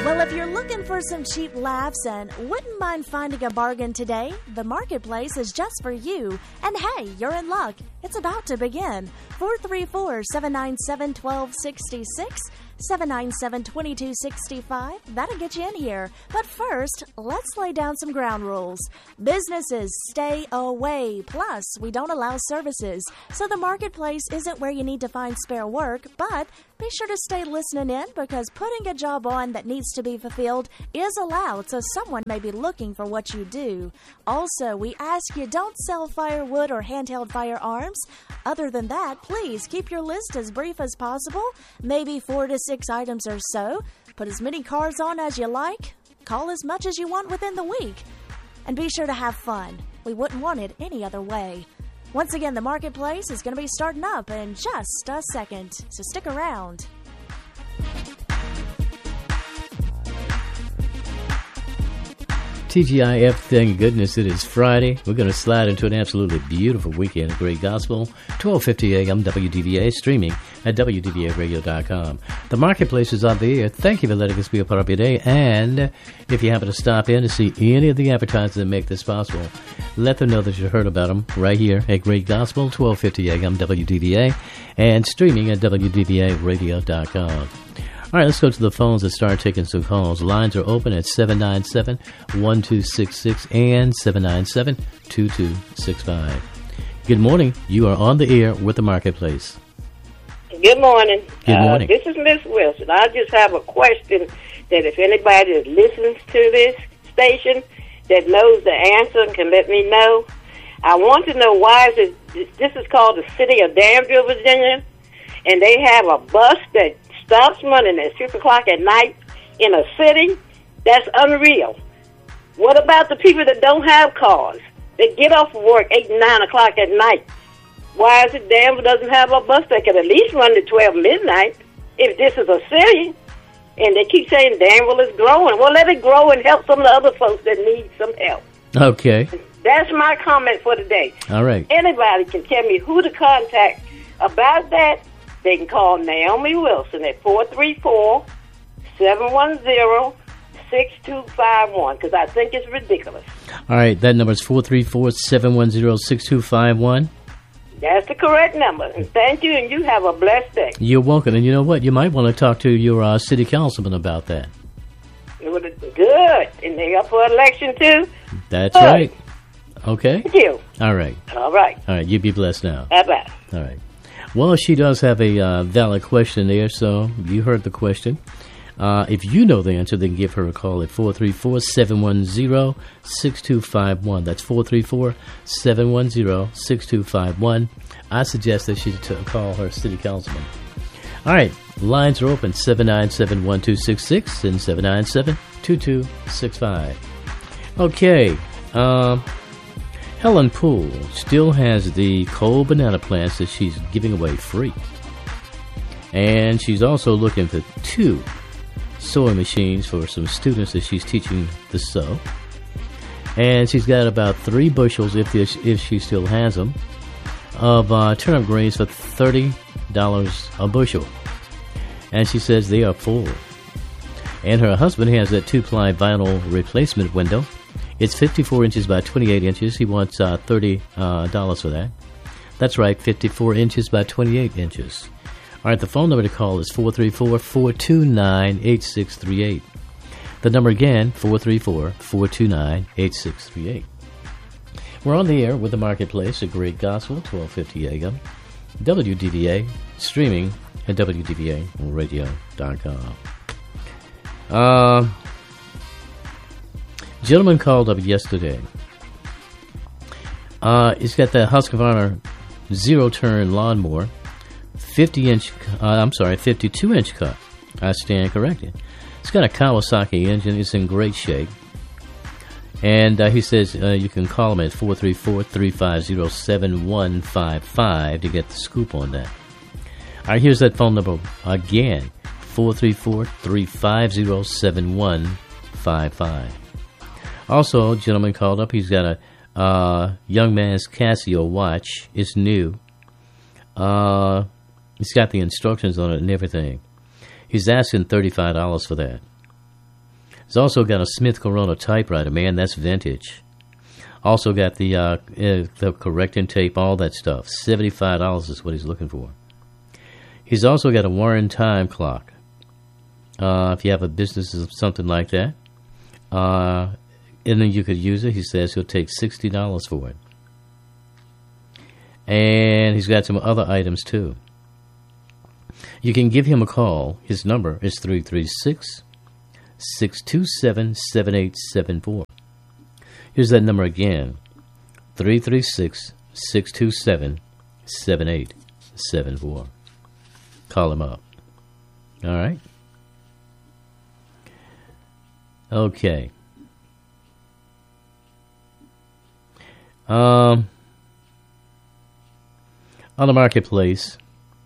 Well, if you're looking for some cheap laughs and wouldn't mind finding a bargain today, the Marketplace is just for you. And hey, you're in luck. It's about to begin. 434-797-1266, 797-2265. That'll get you in here. But first, let's lay down some ground rules. Businesses stay away. Plus, we don't allow services. So the Marketplace isn't where you need to find spare work, but be sure to stay listening in because putting a job on that needs to be fulfilled is allowed, so someone may be looking for what you do. Also, we ask you don't sell firewood or handheld firearms. Other than that, please keep your list as brief as possible, maybe 4 to 6 items or so. Put as many cars on as you like. Call as much as you want within the week. And be sure to have fun. We wouldn't want it any other way. Once again, the Marketplace is going to be starting up in just a second, so stick around. TGIF, thank goodness it is Friday. We're going to slide into an absolutely beautiful weekend of great gospel. 1250 AM WDVA, streaming at WDVAradio.com. The Marketplace is on the air. Thank you for letting us be a part of your day. And if you happen to stop in to see any of the advertisers that make this possible, let them know that you heard about them right here at Great Gospel, 1250 AM WDVA, and streaming at WDVAradio.com. All right, let's go to the phones and start taking some calls. Lines are open at 797-1266 and 797-2265. Good morning. You are on the air with the Marketplace. Good morning. Good morning. This is Miss Wilson. I just have a question that if anybody that listens to this station that knows the answer and can let me know. I want to know why is it, this is called the city of Danville, Virginia, and they have a bus that stops running at 6 o'clock at night in a city. That's unreal. What about the people that don't have cars? They get off of work 8 and 9 o'clock at night. Why is it Danville doesn't have a bus that can at least run to 12 midnight if this is a city? And they keep saying Danville is growing. Well, let it grow and help some of the other folks that need some help. Okay. That's my comment for today. All right. Anybody can tell me who to contact about that. They can call Naomi Wilson at 434-710-6251 because I think it's ridiculous. All right, that number is 434-710-6251. That's the correct number. And thank you, and you have a blessed day. You're welcome. And you know what? You might want to talk to your city councilman about that. Good. And they up for election, too? That's right. Okay. Thank you. All right. All right. All right, you be blessed now. Bye-bye. All right. Well, she does have a valid question there, so you heard the question. If you know the answer, then give her a call at 434-710-6251. That's 434-710-6251. I suggest that she call her city councilman. All right, lines are open, 797-1266 and 797-2265. Okay, Helen Poole still has the cold banana plants that she's giving away free. And she's also looking for 2 sewing machines for some students that she's teaching to sew. And she's got about 3 bushels, if she still has them, of turnip greens for $30 a bushel. And she says they are full. And her husband has that 2-ply vinyl replacement window. It's 54 inches by 28 inches. He wants $30 for that. That's right, 54 inches by 28 inches. All right, the phone number to call is 434-429-8638. The number again, 434-429-8638. We're on the air with the Marketplace at Great Gospel, 1250 AM, WDVA, streaming at WDVAradio.com. Gentleman called up yesterday. He's got the Husqvarna zero-turn lawnmower, 52-inch cut. I stand corrected. It's got a Kawasaki engine. It's in great shape. And he says you can call him at 434-350-7155 to get the scoop on that. All right, here's that phone number again, 434-350-7155. Also, a gentleman called up. He's got a young man's Casio watch. It's new. It's got the instructions on it and everything. He's asking $35 for that. He's also got a Smith Corona typewriter, man. That's vintage. Also got the correcting tape, all that stuff. $75 is what he's looking for. He's also got a Warren time clock. If you have a business or something like that, and then you could use it. He says he'll take $60 for it. And he's got some other items too. You can give him a call. His number is 336-627-7874. Here's that number again, 336-627-7874. Call him up. All right? Okay. On the marketplace,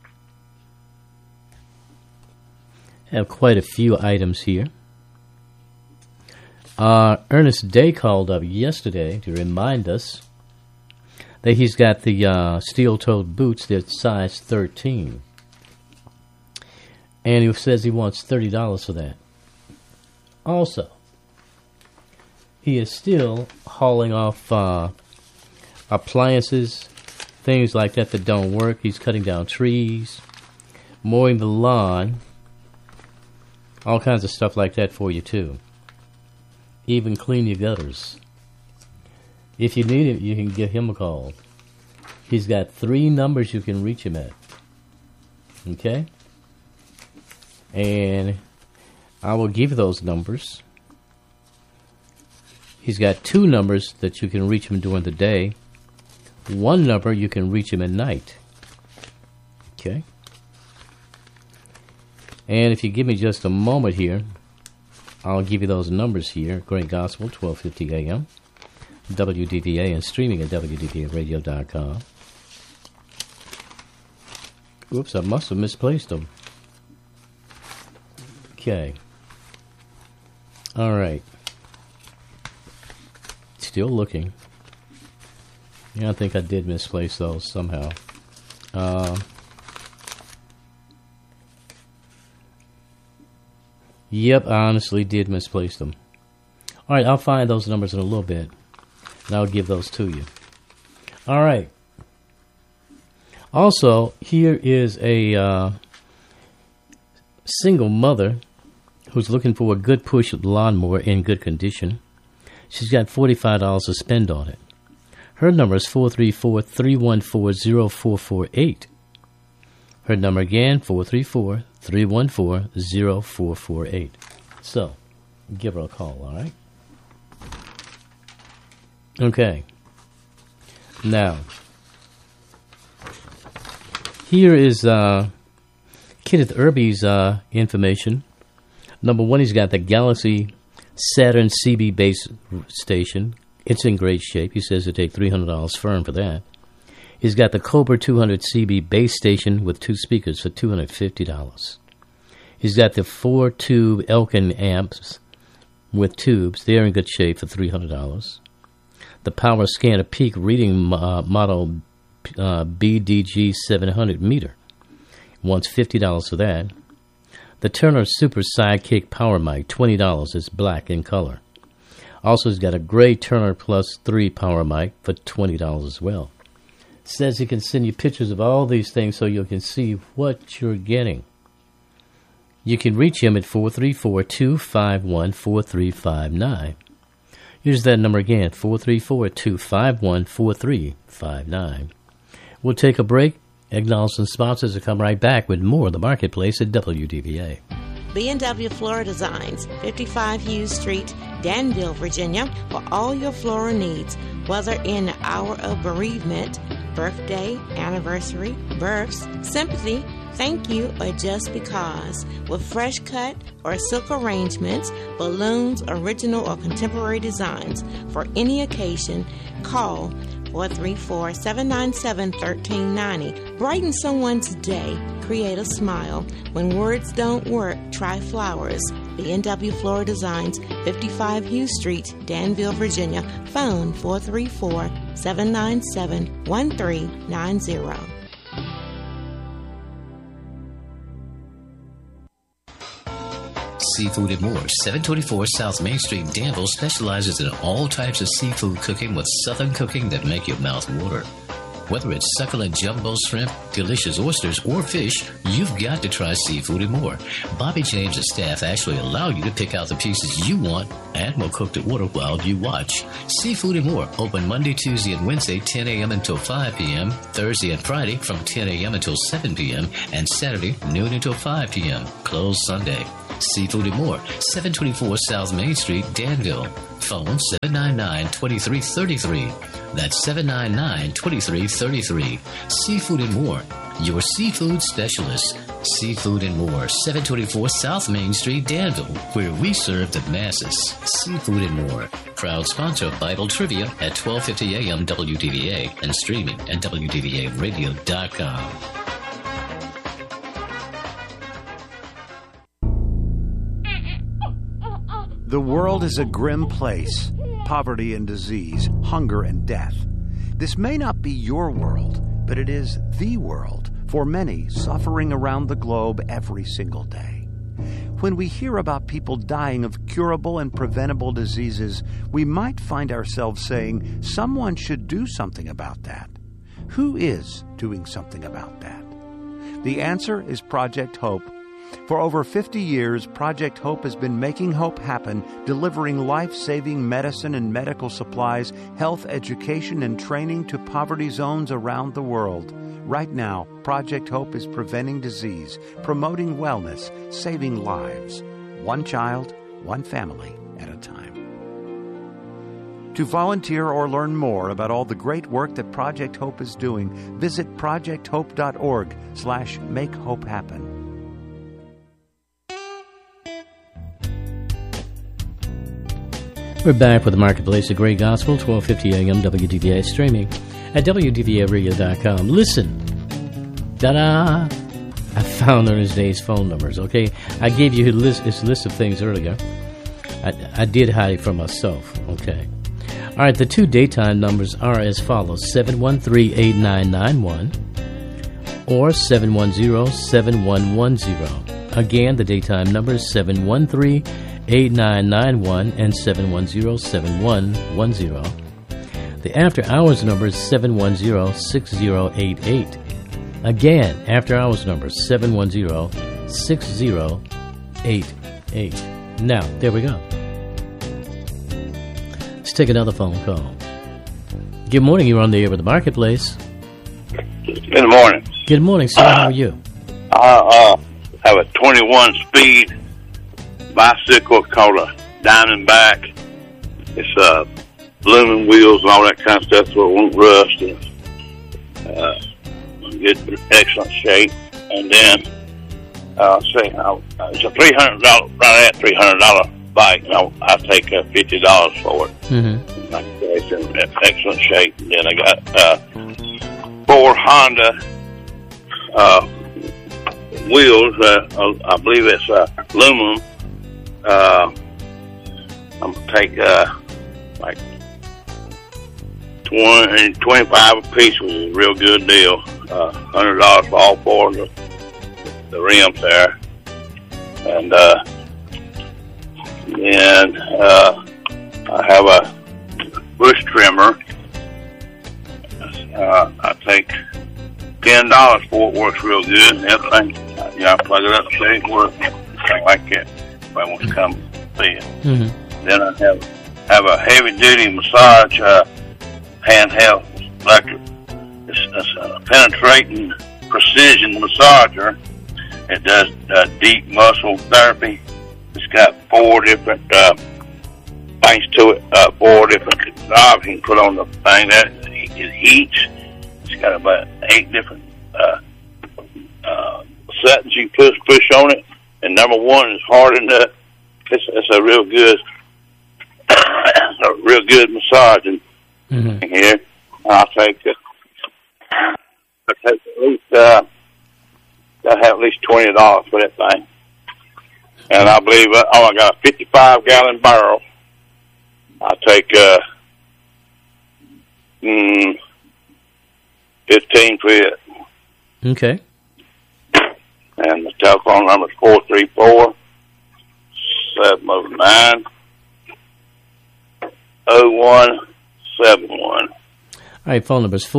I have quite a few items here. Ernest Day called up yesterday to remind us that he's got the steel-toed boots. They're size 13. And he says he wants $30 for that. Also, he is still hauling off appliances, things like that don't work. He's cutting down trees, mowing the lawn, all kinds of stuff like that for you too. Even clean your gutters. If you need it, you can give him a call. He's got 3 numbers you can reach him at. Okay? And I will give you those numbers. He's got 2 numbers that you can reach him during the day. 1 number you can reach him at night. Okay? And if you give me just a moment here, I'll give you those numbers here. Great Gospel, 1250 AM, WDVA, and streaming at WDVAradio.com. Oops, I must have misplaced them. Okay. All right. Still looking. Yeah, I think I did misplace those somehow. Yep, I honestly did misplace them. All right, I'll find those numbers in a little bit, and I'll give those to you. All right. Also, here is a single mother who's looking for a good push lawnmower in good condition. She's got $45 to spend on it. Her number is 434-314-0448. Her number again, 434-314-0448. So, give her a call, all right? Okay. Now, here is Kenneth Irby's information. Number 1, he's got the Galaxy Saturn CB base station. It's in great shape. He says it'll take $300 firm for that. He's got the Cobra 200 CB base station with 2 speakers for $250. He's got the 4-tube Elkin amps with tubes. They're in good shape for $300. The Power Scanner Peak reading model BDG 700 meter wants $50 for that. The Turner Super Sidekick Power Mic, $20. It's black in color. Also, he's got a gray Turner Plus 3 Power Mic for $20 as well. Says he can send you pictures of all these things so you can see what you're getting. You can reach him at 434-251-4359. Here's that number again, 434-251-4359. We'll take a break, acknowledge some sponsors, and come right back with more of the Marketplace at WDVA. B&W Floral Designs, 55 Hughes Street, Danville, Virginia, for all your floral needs, whether in the hour of bereavement, birthday, anniversary, births, sympathy, thank you, or just because. With fresh cut or silk arrangements, balloons, original or contemporary designs for any occasion, call 434-797-1390. Brighten someone's day. Create a smile. When words don't work, try flowers. B&W Floral Designs, 55 Hughes Street, Danville, Virginia. Phone 434-797-1390. Seafood and More, 724 South Main Street, Danville, specializes in all types of seafood cooking with southern cooking that make your mouth water. Whether it's succulent jumbo shrimp, delicious oysters, or fish, you've got to try Seafood and More. Bobby James and staff actually allow you to pick out the pieces you want and will cook to order while you watch. Seafood and More, open Monday, Tuesday, and Wednesday, 10 a.m. until 5 p.m., Thursday and Friday from 10 a.m. until 7 p.m., and Saturday, noon until 5 p.m., closed Sunday. Seafood and More, 724 South Main Street, Danville. Phone 799-2333. That's 799-2333. Seafood and More, your seafood specialist. Seafood and More, 724 South Main Street, Danville, where we serve the masses. Seafood and More, proud sponsor of Bible Trivia at 1250 AM WDVA and streaming at WDVAradio.com. The world is a grim place. Poverty and disease, hunger and death. This may not be your world, but it is the world for many suffering around the globe every single day. When we hear about people dying of curable and preventable diseases, we might find ourselves saying, someone should do something about that. Who is doing something about that? The answer is Project Hope. For over 50 years, Project Hope has been making hope happen, delivering life-saving medicine and medical supplies, health education, and training to poverty zones around the world. Right now, Project Hope is preventing disease, promoting wellness, saving lives. One child, one family at a time. To volunteer or learn more about all the great work that Project Hope is doing, visit projecthope.org/makehopehappen. We're back with the Marketplace of Great Gospel, 1250 AM WDVA, streaming at WDVAradio.com. Listen. Ta-da! I found Ernest Day's phone numbers, okay? I gave you his list of things earlier. I did hide it from myself, okay? All right, the two daytime numbers are as follows, 713-8991 or 710-7110. Again, the daytime number is 713-8991 and 710-7110. The after hours number is 710-6088. Again, after hours number 710-6088. Now, there we go. Let's take another phone call. Good morning, you're on the air with the Marketplace. Good morning. Good morning, sir. How are you? I have a 21 speed bicycle called a Diamondback. It's aluminum wheels and all that kind of stuff, so it won't rust. And good, excellent shape. And then it's a $300, right at $300 bike. And I'll take $50 for it. Mm-hmm. Like I say, it's in excellent shape. And then I got 4 Honda wheels. I believe it's aluminum. I'm gonna take like 25 a piece, which is a real good deal. $100 for all 4 of the rims there, and I have a bush trimmer. I take $10 for it. Works real good and everything. I plug it up, see it works, thing like that. If I want to come see it. Mm-hmm. Then I have a heavy duty massage handheld electric. It's a penetrating precision massager. It does deep muscle therapy. It's got 4 different things to it. 4 different knobs you can put on the thing. That it heats. It's got about 8 different settings you can push on it. And number 1 is hardened up. It's a real good massaging here. I'll take at least I'll have at least $20 for that thing. And I believe I got a 55-gallon barrel. I'll take 15 for it. Okay. And the telephone number is 709 0171. All right, phone number is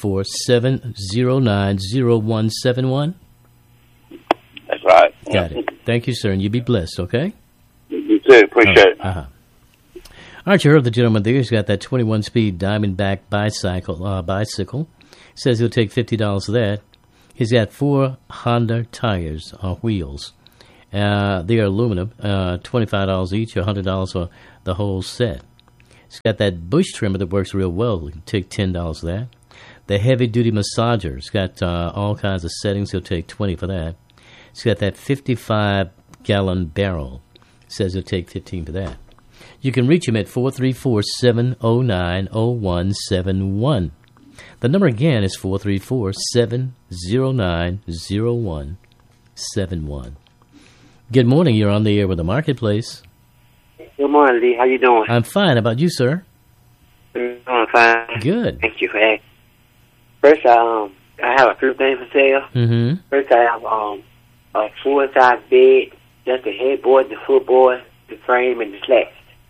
434-709-0171. That's right. Got it. Thank you, sir, and you be blessed, okay? You too. Appreciate it. Uh-huh. All right, you heard the gentleman there. He's got that 21-speed Diamondback bicycle. Says he'll take $50 for that. He's got 4 Honda tires or wheels. They are aluminum, $25 each, or $100 for the whole set. He's got that bush trimmer that works real well. He'll take $10 for that. The heavy-duty massager. It's got all kinds of settings. He'll take $20 for that. He's got that 55-gallon barrel. Says he'll take $15 for that. You can reach him at 434-709-0171. The number again is 434-709-0171. Good morning. You're on the air with the Marketplace. Good morning, Lee. How you doing? I'm fine. How about you, sir? I'm doing fine. Good. Thank you for that. First, I have a few things for sale. Mm-hmm. First, I have a full-size bed, just the headboard, the footboard, the frame, and the slats.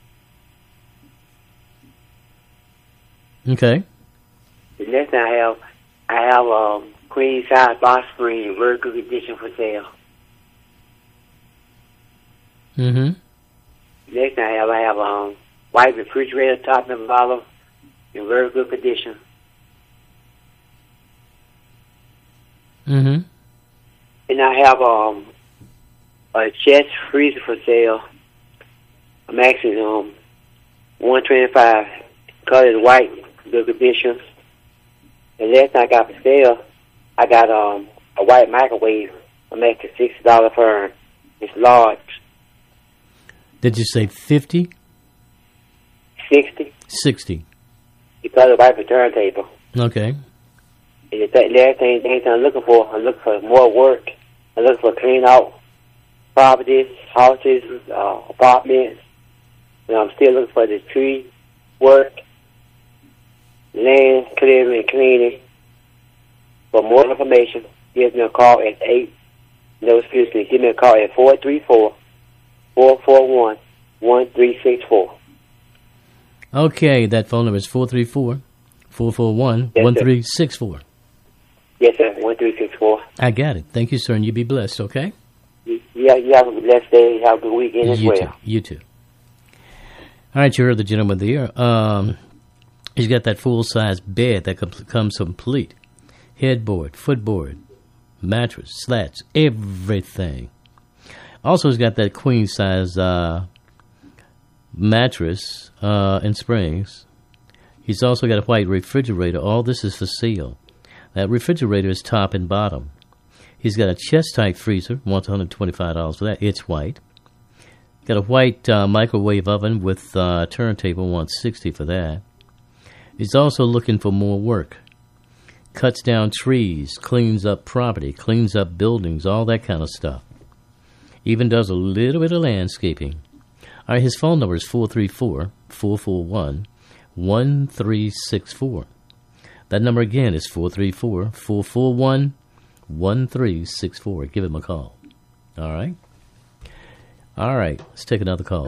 Okay. The next thing I have queen-size box spring, very good condition for sale. Mm-hmm. Next thing I have white refrigerator, top and bottom, in very good condition. Mm-hmm. And I have a chest freezer for sale. I'm actually $125. Color is white, good condition. And last time I got for sale, I got a white microwave. I'm asking $60 for it. It's large. Did you say 50? 60. 60. Because of white for turntable. Okay. And the last thing I'm looking for more work. I'm looking for clean out properties, houses, apartments. And I'm still looking for the tree work, land clearing and cleaning. For more information, give me a call at give me a call at 434-441-1364. Okay, that phone number is 434-441-1364. Yes, sir, 1364. I got it. Thank you, sir, and you be blessed, okay? Yeah, you have a blessed day. Have a good weekend as well. You too. All right, you heard the gentleman there. He's got that full-size bed that comes complete. Headboard, footboard, mattress, slats, everything. Also, he's got that queen-size mattress and springs. He's also got a white refrigerator. All this is for sale. That refrigerator is top and bottom. He's got a chest-type freezer. Wants $125 for that. It's white. Got a white microwave oven with turntable. Wants $60 for that. He's also looking for more work. Cuts down trees, cleans up property, cleans up buildings, all that kind of stuff. Even does a little bit of landscaping. All right, his phone number is 434-441-1364. That number again is 434-441-1364. Give him a call. All right? All right, let's take another call.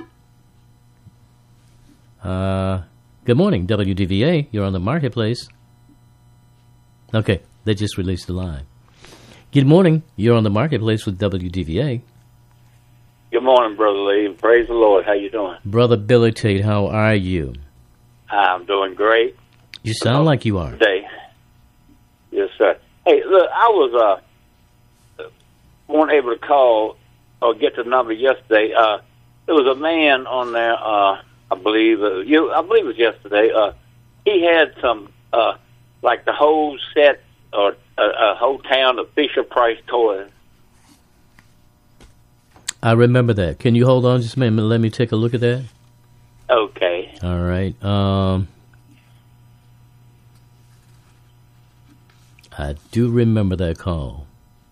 Good morning, WDVA. You're on the Marketplace. Okay, they just released the line. Good morning. You're on the Marketplace with WDVA. Good morning, Brother Lee. Praise the Lord. How you doing? Brother Billy Tate, how are you? I'm doing great. You sound like you are. Today. Yes, sir. Hey, look, I was weren't able to call or get the number yesterday. There was a man on there. I believe it was yesterday. He had some like the whole set or a whole town of Fisher-Price toys. I remember that. Can you hold on just a minute? Let me take a look at that. Okay. All right. I do remember that call.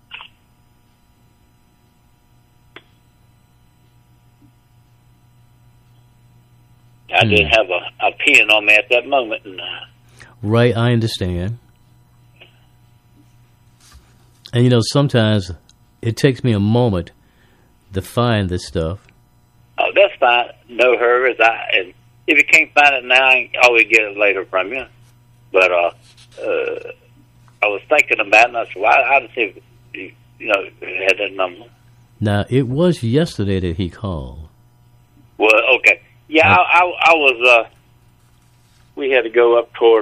I didn't have a pen on me at that moment. Right, I understand. And, sometimes it takes me a moment to find this stuff. that's fine. No hurries. And if you can't find it now, I can always get it later from you. But I was thinking about it, and I said, well, I'd see if you had that number. Now, it was yesterday that he called. Well, okay. Yeah, I was, we had to go up toward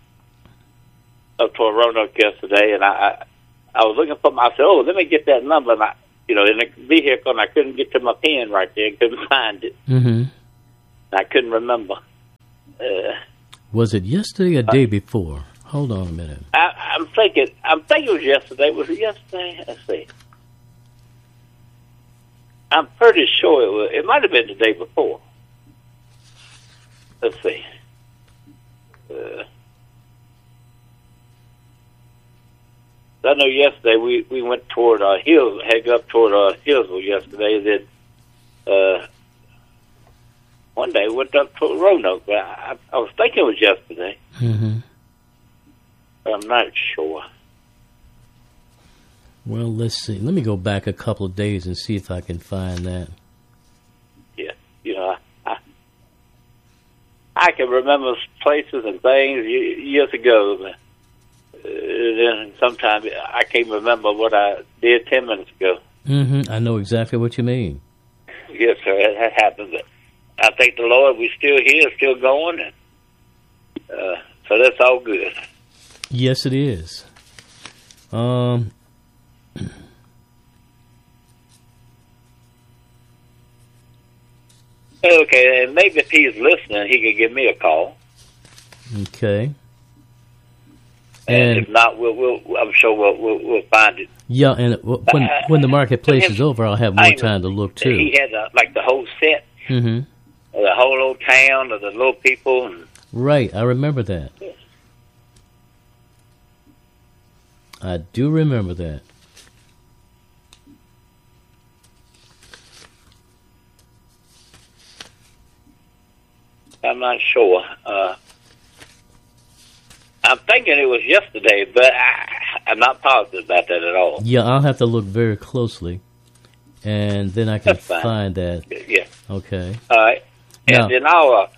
Roanoke yesterday, and I was looking for I said, let me get that number, and in the vehicle, and I couldn't get to my pen right there, couldn't find it. Mm-hmm. I couldn't remember. Was it yesterday or day before? Hold on a minute. I'm thinking it was yesterday. Was it yesterday? Let's see. I'm pretty sure it was. It might have been the day before. Let's see. I know yesterday we went toward Hills, headed up toward Hillsville yesterday. Then one day we went up toward Roanoke, but I was thinking it was yesterday. Mm-hmm. But I'm not sure. Well, let's see. Let me go back a couple of days and see if I can find that. Yeah, I can remember places and things years ago, but then sometimes I can't remember what I did 10 minutes ago. Mm-hmm. I know exactly what you mean. Yes, sir. That happens. I thank the Lord we're still here, still going, and so that's all good. Yes, it is. Okay, and maybe if he's listening, he could give me a call. Okay. And if not, I'm sure we'll find it. Yeah, and when the marketplace is over, I'll have more time to look too. He had the whole set, mm-hmm. The whole old town of the little people. And right, I remember that. Yes. I do remember that. I'm not sure. I'm thinking it was yesterday, but I'm not positive about that at all. Yeah, I'll have to look very closely, and then I can find that. Yeah. Okay. All right. And then I'll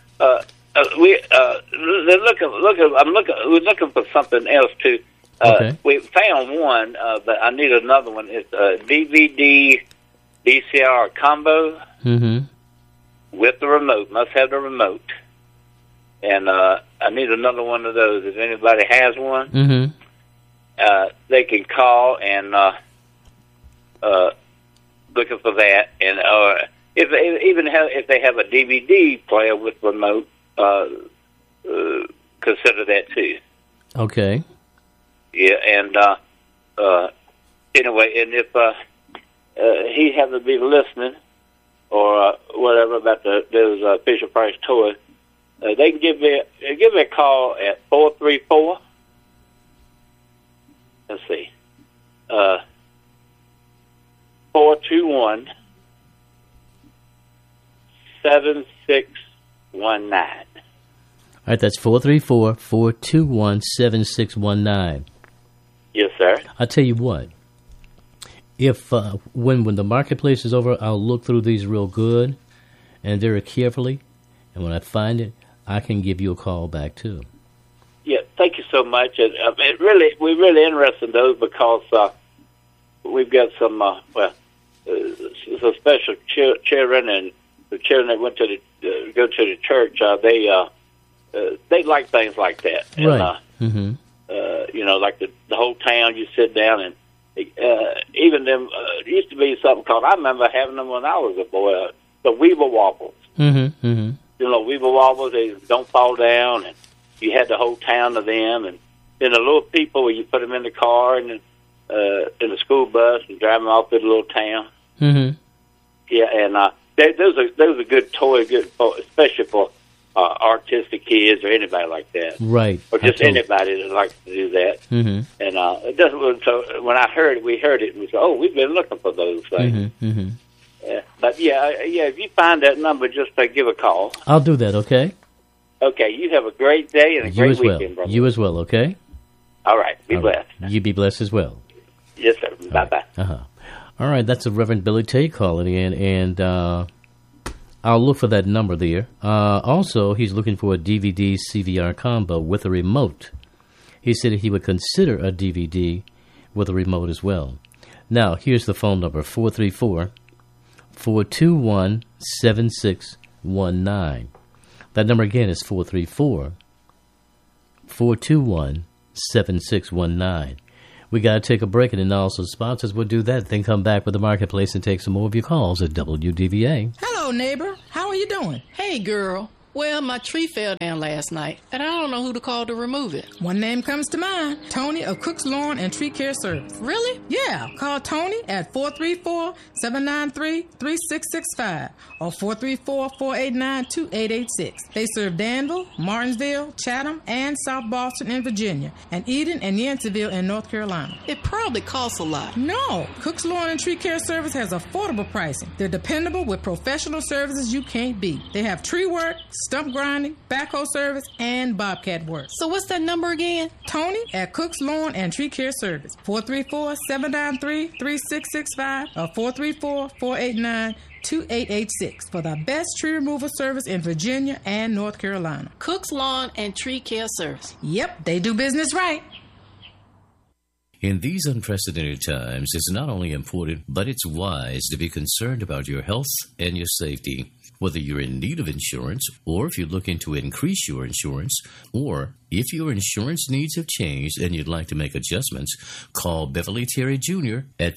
we're looking for something else too. Okay. We found one, but I need another one. It's a DVD VCR combo. Mm-hmm. With the remote. Must have the remote. And I need another one of those. If anybody has one, mm-hmm. They can call and looking for that. And if they have a DVD player with remote, consider that too. Okay. Yeah, and anyway, and if he happens to be listening, or whatever about those Fisher Price toys, they can give me a call at 434. Let's see, 421-7619. All right, that's 434-421-7619. Yes, sir. I'll tell you what. If when the marketplace is over, I'll look through these real good and very carefully, and when I find it, I can give you a call back too. Yeah, thank you so much. We're really interested in those because we've got some some special children, and the children that went to go to the church. They like things like that, right? And, like the whole town. You sit down and. Even them, used to be something called, I remember having them when I was a boy, the Weaver Wobbles. Mm-hmm, mm-hmm. Weaver Wobbles, they don't fall down, and you had the whole town of them, and then the little people where you put them in the car and in the school bus and drive them off to the little town. Mm-hmm. Yeah, and those are good toys, especially for artistic kids or anybody like that, right? Or just anybody that likes to do that. Mm-hmm. And it doesn't. So when we heard it, we said, "Oh, we've been looking for those things." Mm-hmm. Mm-hmm. Yeah, but yeah. If you find that number, just give a call. I'll do that. Okay. Okay. You have a great day and a great weekend, brother. You as well. Okay. All right. Be blessed. You be blessed as well. Yes, sir. Bye bye. All right. That's the Reverend Billy Tay calling in, and I'll look for that number there. Also, he's looking for a DVD CVR combo with a remote. He said he would consider a DVD with a remote as well. Now, here's the phone number, 434-421-7619. That number again is 434-421-7619. We got to take a break, and then also sponsors will do that. Then come back with the marketplace and take some more of your calls at WDVA. Hello, neighbor. How are you doing? Hey, girl. Well, my tree fell down last night, and I don't know who to call to remove it. One name comes to mind. Tony of Cook's Lawn and Tree Care Service. Really? Yeah. Call Tony at 434-793-3665 or 434-489-2886. They serve Danville, Martinsville, Chatham, and South Boston in Virginia, and Eden and Yanceyville in North Carolina. It probably costs a lot. No. Cook's Lawn and Tree Care Service has affordable pricing. They're dependable with professional services you can't beat. They have tree work, stump grinding, backhoe service, and bobcat work. So what's that number again? Tony at Cook's Lawn and Tree Care Service. 434-793-3665 or 434-489-2886 for the best tree removal service in Virginia and North Carolina. Cook's Lawn and Tree Care Service. Yep, they do business right. In these unprecedented times, it's not only important, but it's wise to be concerned about your health and your safety. Whether you're in need of insurance, or if you're looking to increase your insurance, or if your insurance needs have changed and you'd like to make adjustments, call Beverly Terry Jr. at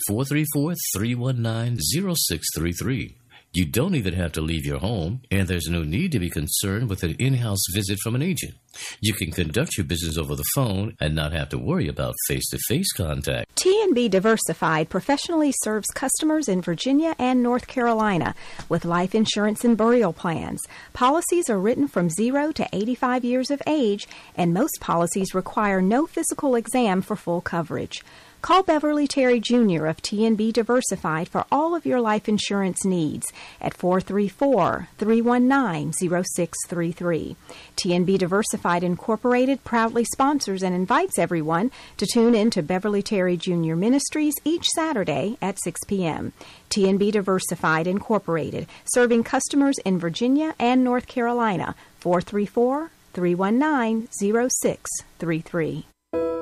434-319-0633. You don't even have to leave your home, and there's no need to be concerned with an in-house visit from an agent. You can conduct your business over the phone and not have to worry about face-to-face contact. T&B Diversified professionally serves customers in Virginia and North Carolina with life insurance and burial plans. Policies are written from 0 to 85 years of age, and most policies require no physical exam for full coverage. Call Beverly Terry Jr. of T&B Diversified for all of your life insurance needs at 434-319-0633. T&B Diversified Incorporated proudly sponsors and invites everyone to tune in to Beverly Terry Jr. Ministries each Saturday at 6 p.m. T&B Diversified Incorporated, serving customers in Virginia and North Carolina. 434-319-0633.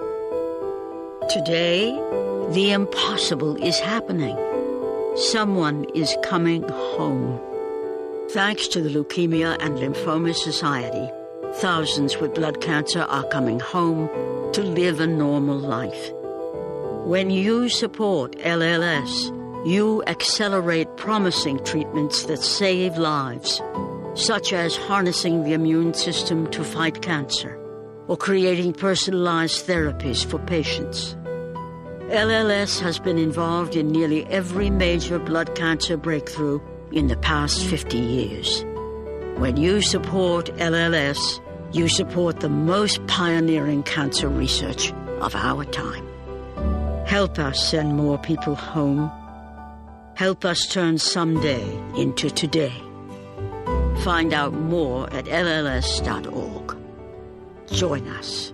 Today, the impossible is happening. Someone is coming home. Thanks to the Leukemia and Lymphoma Society, thousands with blood cancer are coming home to live a normal life. When you support LLS, you accelerate promising treatments that save lives, such as harnessing the immune system to fight cancer or creating personalized therapies for patients. LLS has been involved in nearly every major blood cancer breakthrough in the past 50 years. When you support LLS, you support the most pioneering cancer research of our time. Help us send more people home. Help us turn someday into today. Find out more at lls.org. Join us.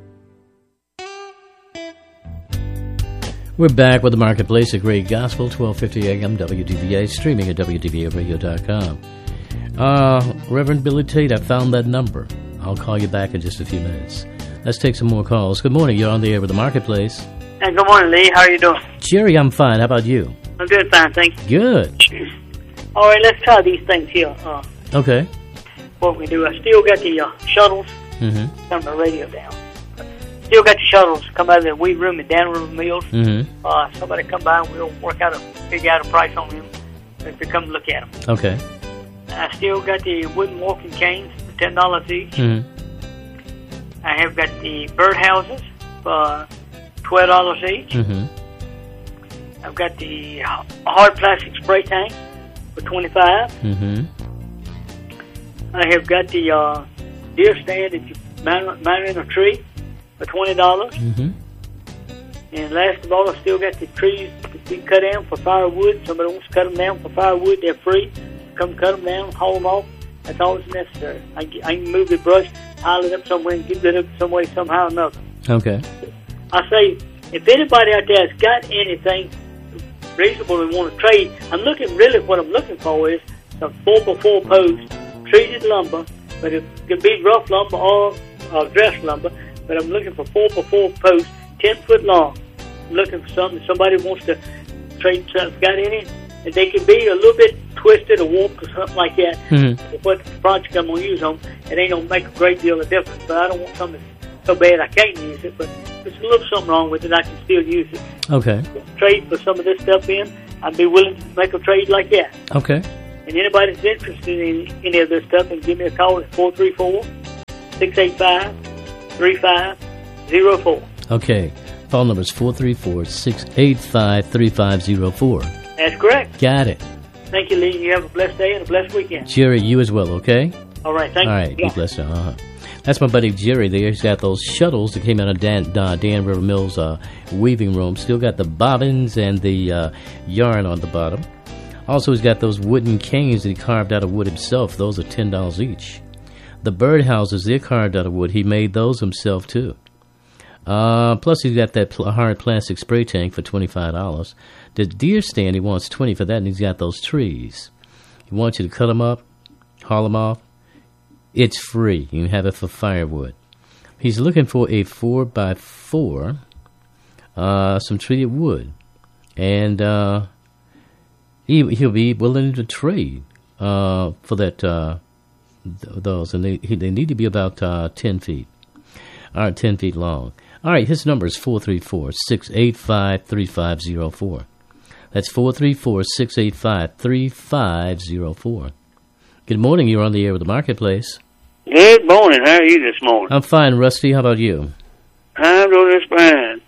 We're back with the Marketplace, a great gospel, 1250 AM WDVA, streaming at WDVAradio.com. Reverend Billy Tate, I found that number. I'll call you back in just a few minutes. Let's take some more calls. Good morning. You're on the air with the Marketplace. Hey, good morning, Lee. How are you doing? Jerry, I'm fine. How about you? I'm doing fine, thanks. Good. All right, let's try these things here. Okay. What we do, I still got the shuttles. Turn the radio down. Still got the shuttles come out of the weed room at Danville Mills. Somebody come by and we'll figure out a price on them if they come look at them. Okay. I still got the wooden walking canes for $10 each. I have got the birdhouses for $12 each. I've got the hard plastic spray tank for $25. I have got the deer stand that you mount in a tree for $20. And last of all, I still got the trees that we cut down for firewood. Somebody wants to cut them down for firewood, they're free. Come cut them down, haul them off. That's all that's necessary. I can move the brush, pile it up somewhere, and get rid of it some way, somehow or another. Okay. I say, if anybody out there has got anything reasonable and want to trade, what I'm looking for is some 4x4 posts, treated lumber, but it could be rough lumber or dress lumber. But I'm looking for 4x4 posts, 10 foot long. I'm looking for something somebody wants to trade something got in it. And they can be a little bit twisted or warped or something like that. Mm-hmm. What the project I'm going to use on, it ain't going to make a great deal of difference. But I don't want something so bad I can't use it. But if there's a little something wrong with it, I can still use it. Okay. Trade for some of this stuff in, I'd be willing to make a trade like that. Okay. And anybody that's interested in any of this stuff, can give me a call at 434-685-3504. Okay. Phone number is 434-685-3504. That's correct. Got it. Thank you, Lee. You have a blessed day and a blessed weekend. Jerry, you as well, okay? All right, thank you. All right, be blessed. That's my buddy Jerry there. He's got those shuttles that came out of Dan River Mills weaving room. Still got the bobbins and the yarn on the bottom. Also, he's got those wooden canes that he carved out of wood himself. Those are $10 each. The birdhouses, they're carved out of wood. He made those himself, too. Plus, he's got that hard plastic spray tank for $25. The deer stand, he wants $20 for that, and he's got those trees. He wants you to cut them up, haul them off. It's free. You can have it for firewood. He's looking for a 4x4, some treated wood, and he'll be willing to trade for that those, and they need to be about 10 feet. All right, 10 feet long. All right, his number is 434-685-3504. That's 434-685-3504. Good morning. You're on the air with the Marketplace. Good morning. How are you this morning? I'm fine, Rusty. How about you? I'm doing this fine.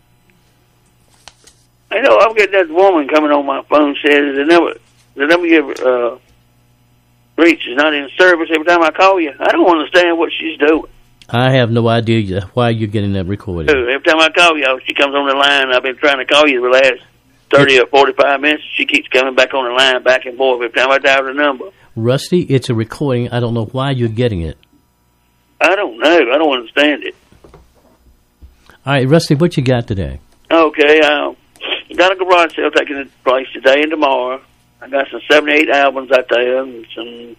I know I'm getting that woman coming on my phone says the number you reach is not in service every time I call you. I don't understand what she's doing. I have no idea why you're getting that recorded. Every time I call you, she comes on the line. I've been trying to call you the last 30 or 45 minutes. She keeps coming back on the line, back and forth every time I dial the number. Rusty, it's a recording. I don't know why you're getting it. I don't know. I don't understand it. All right, Rusty, what you got today? Okay, got a garage sale taking place today and tomorrow. I got some 78 albums out there and some,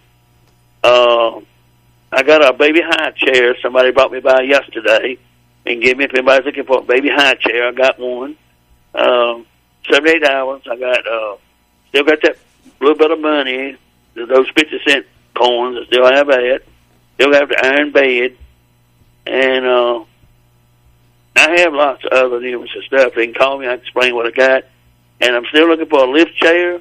I got a baby high chair somebody brought me by yesterday and gave me, if anybody's looking for a baby high chair, I got one. 78 albums. I got, still got that little bit of money, those 50-cent coins. I still have that. Still have the iron bed. And, I have lots of other numerous stuff. They can call me. I can explain what I got. And I'm still looking for a lift chair.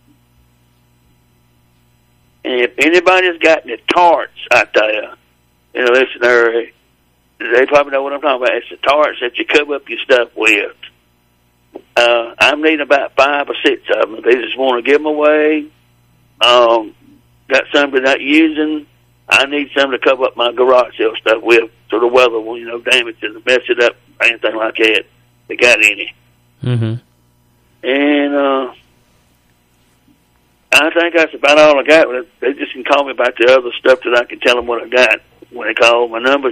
And if anybody's got any tarts out there, in the listener, they probably know what I'm talking about. It's the tarts that you cover up your stuff with. I'm needing about 5 or 6 of them. If they just want to give them away, got some they're not using, I need some to cover up my garage sale stuff with, so the weather will, damage it and mess it up or anything like that. They got any. Mm-hmm. And I think that's about all I got. They just can call me about the other stuff that I can tell them what I got when they call. My number is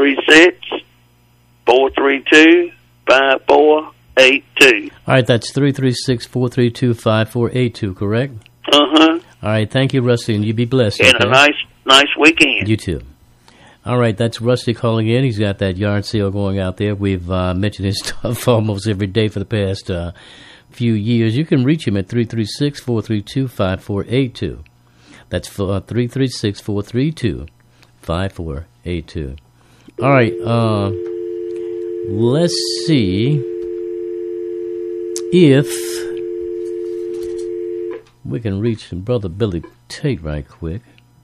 336-432-5482. All right, that's 336-432-5482, correct? Uh-huh. All right, thank you, Rusty, and you be blessed. And a nice weekend. You too. All right, that's Rusty calling in. He's got that yard sale going out there. We've mentioned his stuff almost every day for the past few years. You can reach him at 336-432-5482. That's 336-432-5482. All right, let's see if we can reach Brother Billy Tate right quick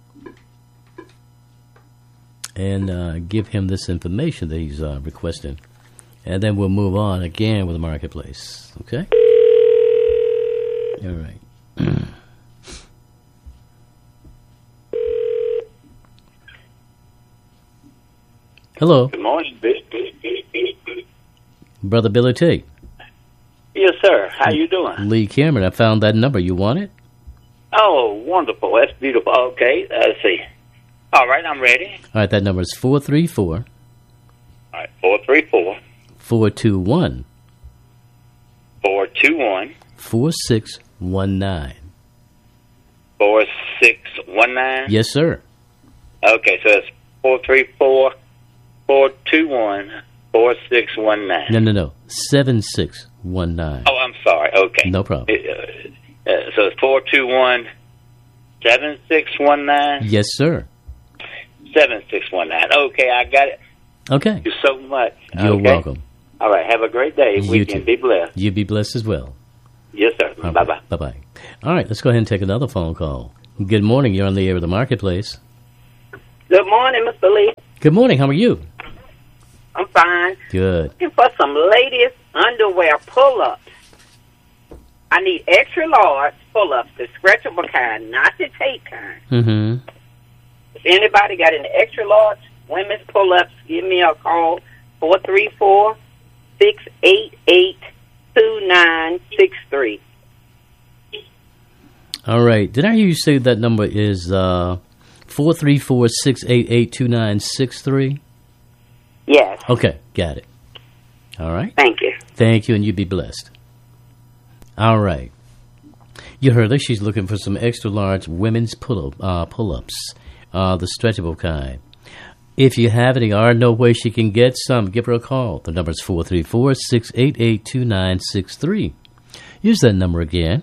and give him this information that he's requesting. And then we'll move on again with the Marketplace. Okay? All right. Hello. Good morning, Brother Billy Tate. Yes, sir. How you doing? Lee Cameron. I found that number. You want it? Oh, wonderful. That's beautiful. Okay, let's see. All right, I'm ready. All right, that number is 434. All right, 434. 421. 421. 4619. 4619? Yes, sir. Okay, so it's 434-421-4619. No. 7619. Oh, I'm sorry. Okay. No problem. So it's 421-7619? Yes, sir. 7619. Okay, I got it. Okay. Thank you so much. You're welcome. All right, have a great day. You Weekend. too. Be blessed. You be blessed as well. Yes, sir. All Bye-bye. right. Bye-bye. All right, let's go ahead and take another phone call. Good morning. You're on the air with the Marketplace. Good morning, Mr. Lee. Good morning. How are you? I'm fine. Good. Looking for some ladies' underwear pull-ups. I need extra large pull-ups, the stretchable kind, not the tape kind. Mm-hmm. If anybody got any extra large women's pull-ups, give me a call, 434-688-2963. All right. Did I hear you say that number is 434-688-2963? Yes. Okay, got it. All right. Thank you. Thank you, and you be blessed. All right. You heard her. She's looking for some extra large women's pull-ups, the stretchable kind. If you have any or know where she can get some, give her a call. The number is 434-688-2963. Use that number again,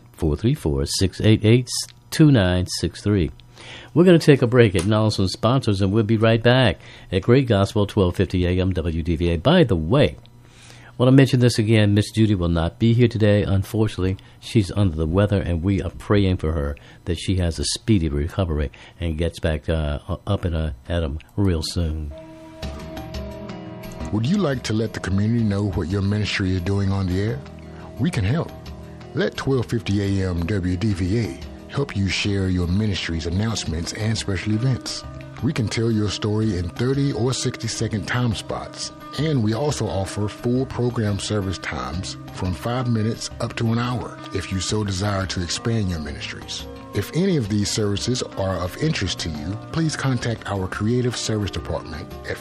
434-688-2963. We're going to take a break, acknowledge some sponsors, and we'll be right back at Great Gospel, 1250 AM WDVA. By the way, I want to mention this again. Miss Judy will not be here today. Unfortunately, she's under the weather, and we are praying for her that she has a speedy recovery and gets back up in Adam real soon. Would you like to let the community know what your ministry is doing on the air? We can help. Let 1250 AM WDVA help you share your ministry's announcements and special events. We can tell your story in 30 or 60-second time spots, and we also offer full program service times from 5 minutes up to an hour if you so desire to expand your ministries. If any of these services are of interest to you, please contact our Creative Service Department at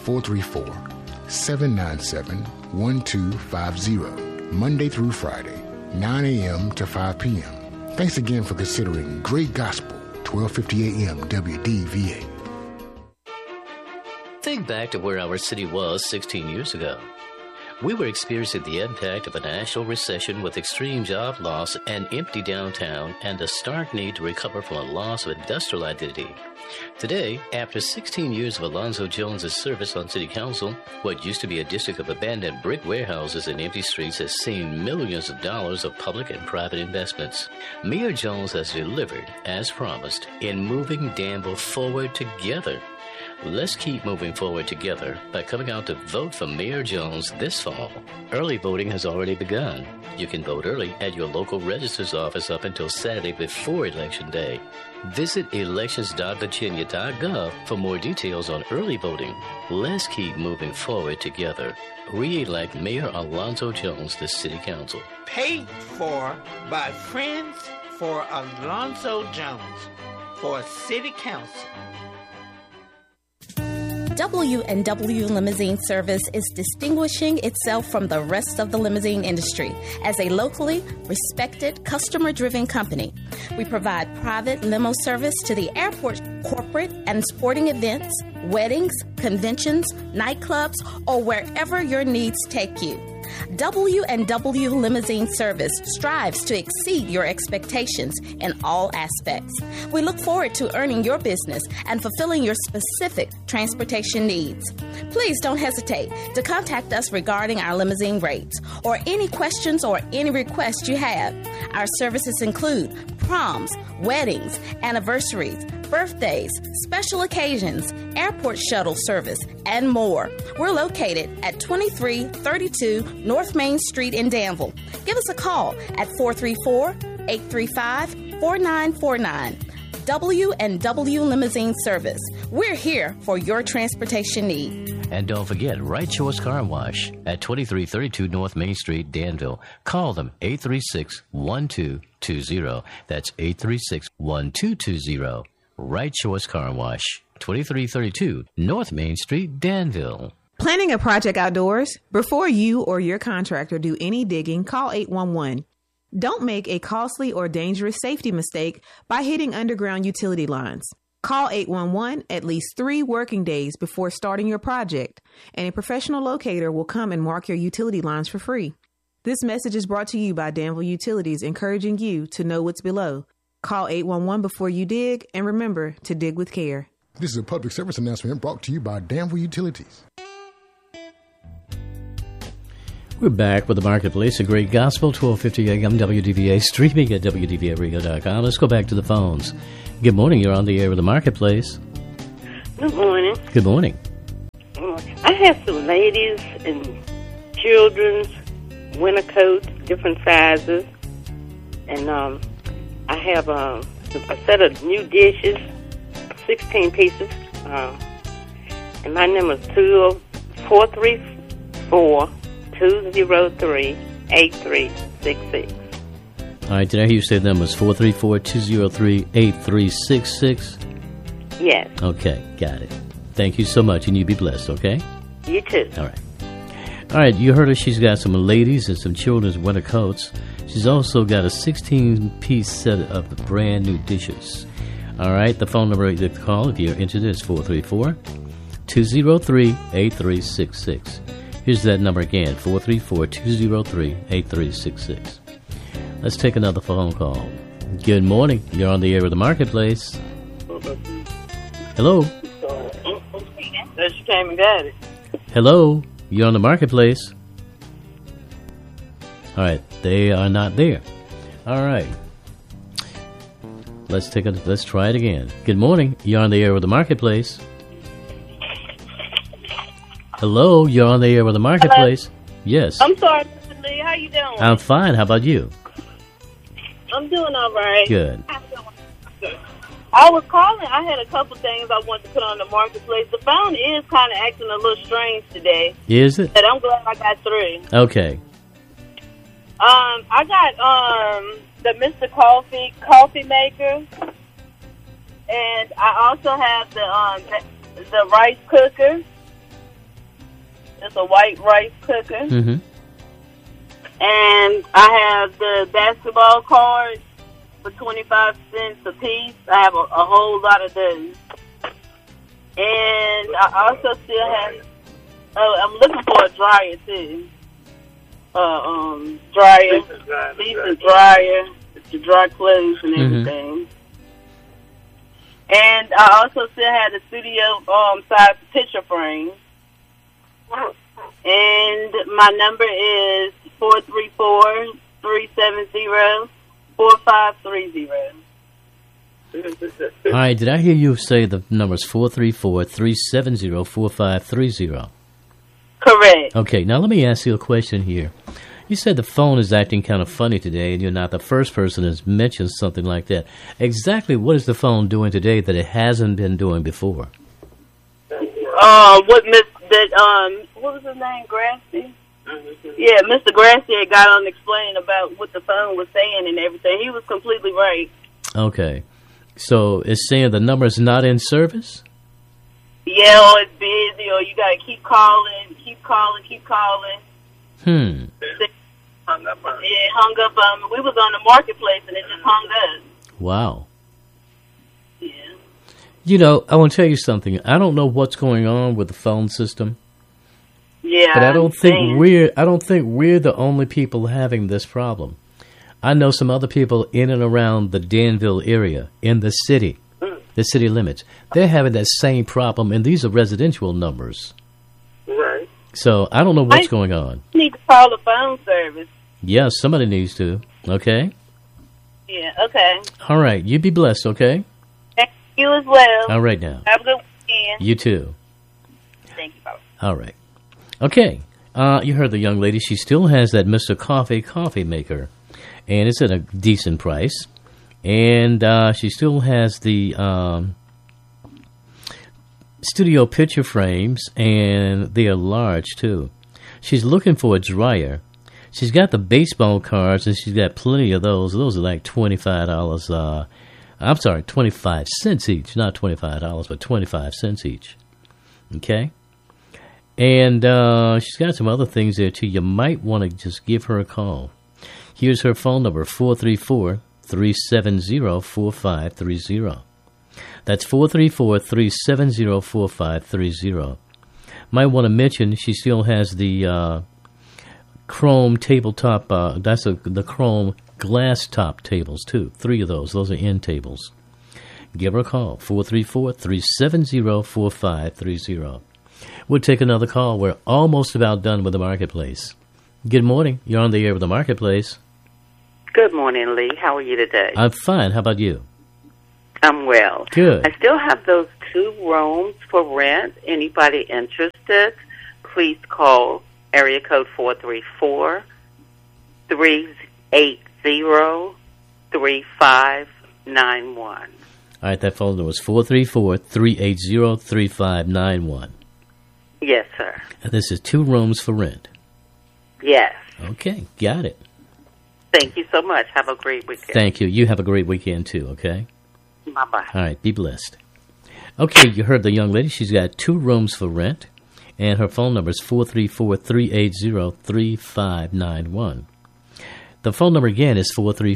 434-797-1250, Monday through Friday, 9 a.m. to 5 p.m. Thanks again for considering Great Gospel, 1250 AM WDVA. Think back to where our city was 16 years ago. We were experiencing the impact of a national recession with extreme job loss, an empty downtown, and a stark need to recover from a loss of industrial identity. Today, after 16 years of Alonzo Jones' service on City Council, what used to be a district of abandoned brick warehouses and empty streets has seen millions of dollars of public and private investments. Mayor Jones has delivered, as promised, in moving Danville forward together. Let's keep moving forward together by coming out to vote for Mayor Jones this fall. Early voting has already begun. You can vote early at your local registrar's office up until Saturday before Election Day. Visit elections.virginia.gov for more details on early voting. Let's keep moving forward together. Re-elect Mayor Alonzo Jones to City Council. Paid for by Friends for Alonzo Jones for City Council. W&W Limousine Service is distinguishing itself from the rest of the limousine industry as a locally respected, customer-driven company. We provide private limo service to the airport, corporate and sporting events, weddings, conventions, nightclubs, or wherever your needs take you. W&W Limousine Service strives to exceed your expectations in all aspects. We look forward to earning your business and fulfilling your specific transportation needs. Please don't hesitate to contact us regarding our limousine rates or any questions or any requests you have. Our services include proms, weddings, anniversaries, birthdays, special occasions, airport shuttle service, and more. We're located at 2332 North Main Street in Danville. Give us a call at 434-835-4949. W&W Limousine Service. We're here for your transportation need. And don't forget, Right Choice Car Wash at 2332 North Main Street, Danville. Call them 836-1220. That's 836-1220. Right Choice Car Wash, 2332 North Main Street, Danville. Planning a project outdoors? Before you or your contractor do any digging, call 811. Don't make a costly or dangerous safety mistake by hitting underground utility lines. Call 811 at least 3 working days before starting your project, and a professional locator will come and mark your utility lines for free. This message is brought to you by Danville Utilities, encouraging you to know what's below. Call 811 before you dig, and remember to dig with care. This is a public service announcement brought to you by Danville Utilities. We're back with the Marketplace, a great gospel, 1250 AM WDVA, streaming at WDVARadio.com. Let's go back to the phones. Good morning. You're on the air with the Marketplace. Good morning. Good morning. I have some ladies and children's winter coats, different sizes, and I have a set of new dishes, 16 pieces, and my number is 434-203-8366. All right, did I hear you say the number was 434-203-8366? Yes. Okay, got it. Thank you so much, and you be blessed, okay? You too. All right. All right, you heard her. She's got some ladies and some children's winter coats. She's also got a 16-piece set of brand new dishes. All right, the phone number to call if you're interested is 434-203-8366. Here's that number again, 434-203-8366. Let's take another phone call. Good morning. You're on the air with the Marketplace. Hello. There she came and got it. Hello. You're on the Marketplace. All right. They are not there. All right. Let's try it again. Good morning. You're on the air with the Marketplace. Hello. You're on the air with the Marketplace. Hello? Yes. I'm sorry, Mr. Lee. How you doing? I'm fine. How about you? I'm doing all right. Good. I was calling. I had a couple things I wanted to put on the Marketplace. The phone is kind of acting a little strange today. Is it? But I'm glad I got through. Okay. I got the Mr. Coffee maker, and I also have the rice cooker. It's a white rice cooker. Mm-hmm. And I have the basketball cards for 25 cents a piece. I have a whole lot of those. And I also still have, I'm looking for a dryer too. Decent dryer to dry clothes and everything. And I also still have the studio size picture frame. And my number is 434-370-4530. All right, did I hear you say the number is 434-370-4530? Correct. Okay, now let me ask you a question here. You said the phone is acting kind of funny today, and you're not the first person that's mentioned something like that. Exactly what is the phone doing today that it hasn't been doing before? What was his name? Grassi? Yeah, Mr. Grassi had got on explaining about what the phone was saying and everything. He was completely right. Okay. So it's saying the number is not in service? Yeah, or it's busy, or you got to keep calling. Hung up on me. Yeah, hung up on me. We was on the Marketplace, and it just hung up. Wow. Yeah. You know, I want to tell you something. I don't know what's going on with the phone system. Yeah, but I don't think we're the only people having this problem. I know some other people in and around the Danville area, in the city limits. They're having that same problem, and these are residential numbers. Right. So I don't know what's going on. You need to call the phone service. Yes, somebody needs to. Okay? Yeah, okay. All right, you be blessed, okay? Thank you as well. All right now. Have a good weekend. You too. Thank you, Papa. All right. Okay. You heard the young lady. She still has that Mr. Coffee maker, and it's at a decent price. And she still has the studio picture frames, and they are large, too. She's looking for a dryer. She's got the baseball cards, and she's got plenty of those. Those are like $25. I'm sorry, 25 cents each. Not $25, but 25 cents each. Okay? And she's got some other things there, too. You might want to just give her a call. Here's her phone number, 434-370-4530. That's 434-370-4530. Might want to mention she still has the chrome tabletop, the chrome glass top tables too. 3 of those. Those are end tables. Give her a call, 434-370-4530. We'll take another call. We're almost about done with the Marketplace. Good morning. You're on the air with the Marketplace. Good morning, Lee. How are you today? I'm fine. How about you? I'm well. Good. I still have those 2 rooms for rent. Anybody interested, please call area code 434-380-3591. All right, that phone number was 434-380-3591. Yes, sir. And this is 2 rooms for rent. Yes. Okay, got it. Thank you so much. Have a great weekend. Thank you. You have a great weekend, too, okay? Bye-bye. All right, be blessed. Okay, you heard the young lady. She's got 2 rooms for rent, and her phone number is 434-380-3591. The phone number again is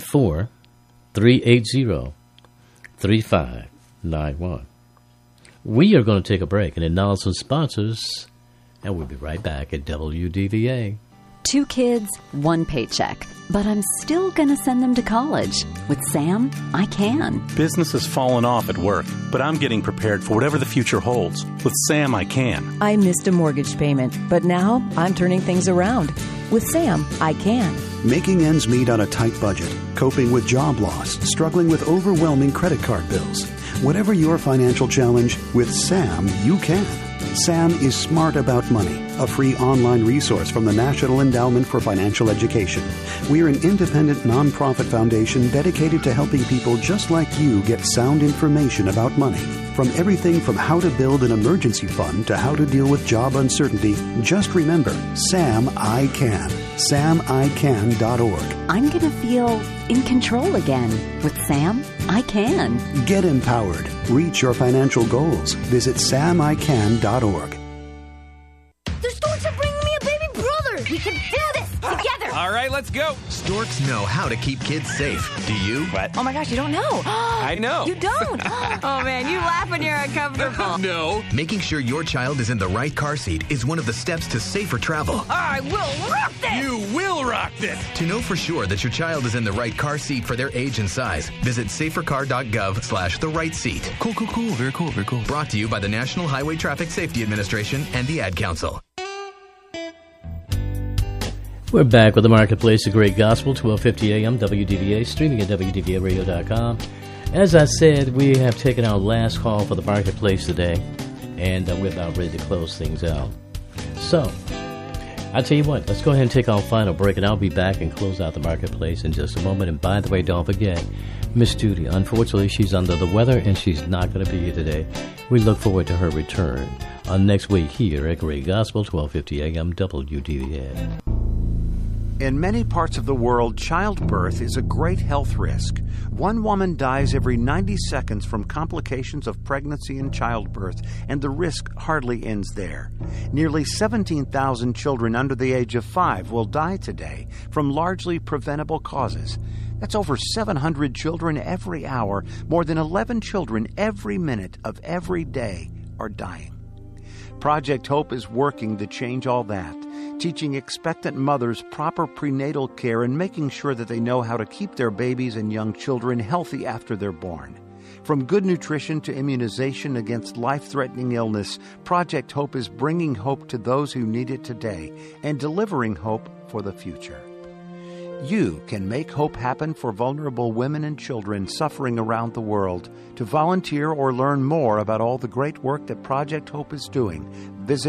434-380-3591. We are going to take a break and acknowledge some sponsors, and we'll be right back at WDVA. 2 kids, 1 paycheck. But I'm still going to send them to college. With Sam, I can. Business has fallen off at work, but I'm getting prepared for whatever the future holds. With Sam, I can. I missed a mortgage payment, but now I'm turning things around. With Sam, I can. Making ends meet on a tight budget, coping with job loss, struggling with overwhelming credit card bills. Whatever your financial challenge, with Sam, you can. Sam is Smart About Money, a free online resource from the National Endowment for Financial Education. We're an independent nonprofit foundation dedicated to helping people just like you get sound information about money. From everything from how to build an emergency fund to how to deal with job uncertainty, just remember, Sam I Can. SamICan.org. I'm going to feel in control again. With Sam, I can. Get empowered. Reach your financial goals. Visit SamICan.org. The Storks are bringing me a baby brother. We can do this together. All right, let's go. Storks know how to keep kids safe. Do you? What? Oh my gosh, you don't know. I know. You don't. Oh man, you laugh when you're uncomfortable. No. Making sure your child is in the right car seat is one of the steps to safer travel. I will rock this. You will rock this. To know for sure that your child is in the right car seat for their age and size, visit safercar.gov/the right seat. Cool. Very cool. Brought to you by the National Highway Traffic Safety Administration and the Ad Council. We're back with the Marketplace, a great gospel, 1250 a.m. WDVA, streaming at WDVAradio.com. As I said, we have taken our last call for the Marketplace today, and we're about ready to close things out. So, I'll tell you what, let's go ahead and take our final break, and I'll be back and close out the Marketplace in just a moment. And by the way, don't forget, Miss Judy, unfortunately, she's under the weather, and she's not going to be here today. We look forward to her return on next week here at Great Gospel, 1250 a.m. WDVA. In many parts of the world, childbirth is a great health risk. 1 woman dies every 90 seconds from complications of pregnancy and childbirth, and the risk hardly ends there. Nearly 17,000 children under the age of 5 will die today from largely preventable causes. That's over 700 children every hour. More than 11 children every minute of every day are dying. Project Hope is working to change all that, teaching expectant mothers proper prenatal care and making sure that they know how to keep their babies and young children healthy after they're born. From good nutrition to immunization against life-threatening illness, Project Hope is bringing hope to those who need it today and delivering hope for the future. You can make hope happen for vulnerable women and children suffering around the world. To volunteer or learn more about all the great work that Project Hope is doing, visit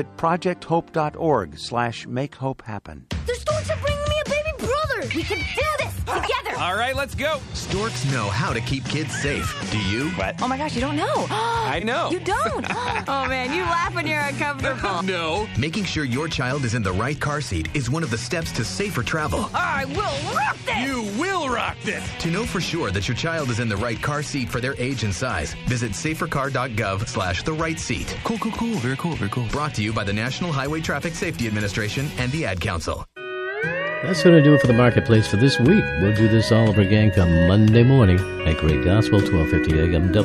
projecthope.org/makehopehappen. The Storks are bringing me a baby brother. We can do this together. All right, let's go. Storks know how to keep kids safe. Do you? What? Oh my gosh, you don't know. I know. You don't. Oh man, you laugh when you're uncomfortable. No. Making sure your child is in the right car seat is one of the steps to safer travel. I will rock this. You will rock this. To know for sure that your child is in the right car seat for their age and size, visit safercar.gov/the right seat. Cool. Very cool. Brought to you by the National Highway Traffic Safety Administration and the Ad Council. That's going to do it for the Marketplace for this week. We'll do this all over again come Monday morning at Great Gospel, 1250 AM